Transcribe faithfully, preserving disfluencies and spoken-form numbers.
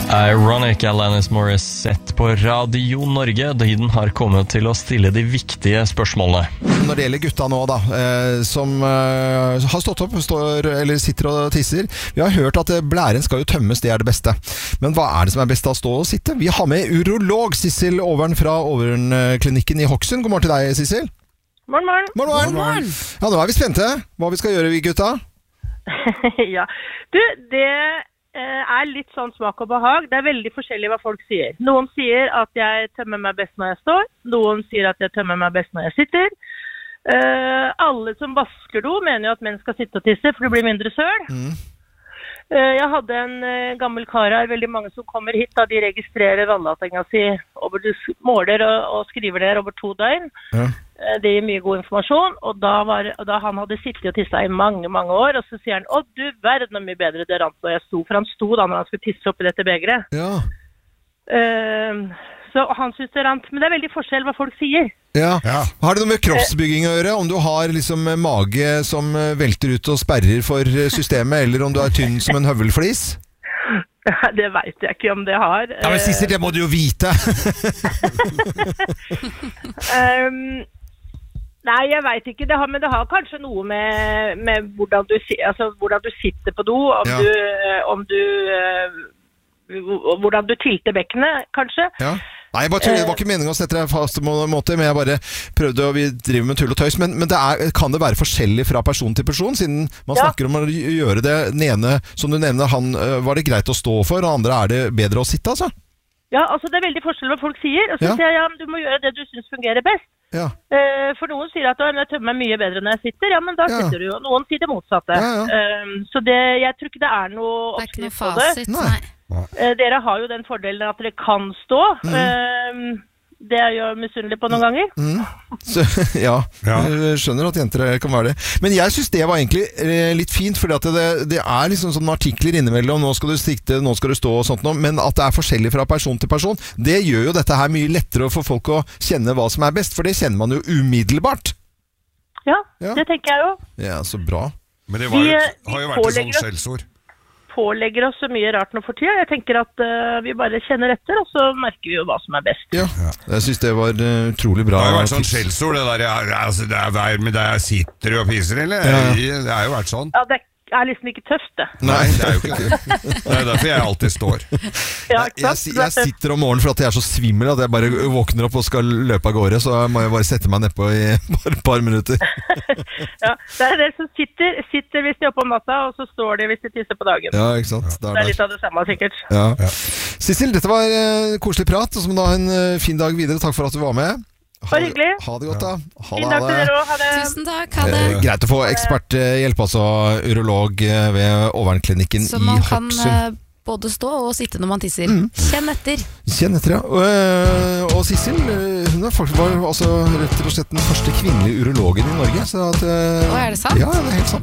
Ironic, Alanis Morissette på Radio Norge. Tiden har kommet til å stille de viktige spørsmålene. Når det gjelder gutta nå da, eh, som eh, har stått opp, står, eller sitter og tisser. Vi har hørt at blæren skal jo tømmes, det er det beste. Men hva er det som er best av å stå og sitte? Vi har med urolog Sissel Overn fra Overn-klinikken i Hokksund. God morgen til deg, Sissel. Morgen, morgen. Morgen, morgen. God morgen. Ja, nå er vi spente. Hva vi skal gjøre, vi gutta? Ja, du, det er litt sånn smak og behag. Det er veldig forskjellig hva folk sier. Noen sier at jeg tømmer meg best når jeg står. Noen sier at jeg tømmer meg best når jeg sitter. Uh, alle som vasker do mener jo at menn skal sitte og tisse, for det blir mindre søl. Mm. Uh, jeg hadde en uh, gammel kar her, veldig mange som kommer hit, da de registrerer vannlatinga si over, de måler og, og skriver der over to døgn. Ja. Det gir mye god informasjon, og da, var, da han hadde sittet og tisset i mange, mange år, og så sier han, å du verden er mye bedre det rant når jeg sto, for han sto da når han skulle tisse opp i dette begeret. Ja. Uh, så han synes det rant, men det er veldig forskjell hva folk sier. Ja. Ja. Har det noe med kroppsbygging å gjøre? Om du har liksom mage som velter ut og sperrer for systemet, eller om du er tynn som en høvelflis? Det vet jeg ikke om det har. Ja, men Sissel, det må du jo vite! um, Nei, jeg vet ikke, det har, men det har kanskje noe med, med hvordan, du, altså, hvordan du sitter på do, om ja. du, om du uh, hvordan du tilter bekkenet, kanskje. Ja. Nei, jeg bare tror, det var ikke meningen å sette deg fast på en måte, men jeg bare prøvde, og vi driver med tull og tøys, men, men det er, kan det være forskjellig fra person til person, siden man ja. snakker om å gjøre det. Den ene, som du nevner, han var det greit å stå for, og andre er det bedre å sitte, altså? Ja, altså det er veldig forskjell hva folk sier, og så ja. sier jeg, ja, du må gjøre det du synes fungerer best. Ja. Uh, for noen sier at jeg tømmer meg mye bedre når jeg sitter. Ja, men da ja. sitter du jo. Noen sier det motsatte. Ja, ja. Uh, så det, jeg tror ikke det er noe oppskrift på det. Nei. Uh, dere har jo den fordelen at dere kan stå. Mm. Uh, det er jo misunnelig på noen ganger. Mm. Så, ja, ja, jeg skjønner at jenter kan være det. Men jeg synes det var egentlig eh, litt fint, fordi at det, det er liksom sånne artikler innimellom, nå skal du sikte, nå skal du stå og sånt noe, men at det er forskjellig fra person til person, det gjør jo dette her mye lettere for folk å kjenne hva som er best, for det kjenner man jo umiddelbart. Ja, ja. Det tenker jeg jo. Ja, så bra. Men det var jo, vi, har jo vært et sånt skjellsord. Pålegger oss så mye rart nå for tida. Jeg tenker at uh, vi bare kjenner etter, og så merker vi jo hva som er best. Ja, jeg synes det var uh, utrolig bra. Det har jo vært sånn skjellsord, det der, altså, det er vær med deg sitter og fiser, eller? Ja. Det har jo vært sånn. Ja, det er liksom ikke tøft, det. Nei, det er jo ikke det. Det er derfor jeg alltid står. Ja, jeg, jeg, jeg sitter om morgenen for at jeg er så svimmel at jeg bare våkner opp og skal løpe av gårde, så må jeg bare sette meg nedpå i bare et par minutter. Ja, det er det som sitter, sitter hvis de er oppe om natta, og så står de hvis de tisser på dagen. Ja, ikke sant? Det er, det er litt av det samme, sikkert. Ja. Ja. Sissel, dette var uh, koselig prat, og så må du ha en uh, fin dag videre. Takk for at du var med. Ha det, ha det godt da. Ha det, ha det. Ha det. Tusen takk, ha det. Eh, greit å få eksperthjelp, altså urolog ved Overn-klinikken i Hokksund. Så man kan uh, både stå og sitte når man tisser. Mm. Kjenn etter. Kjenn etter, ja. Og, uh, og Sissel, uh, hun var altså rett og slett den første kvinnelige urologen i Norge. Så at, uh, og er det sant? Ja, det er helt sant.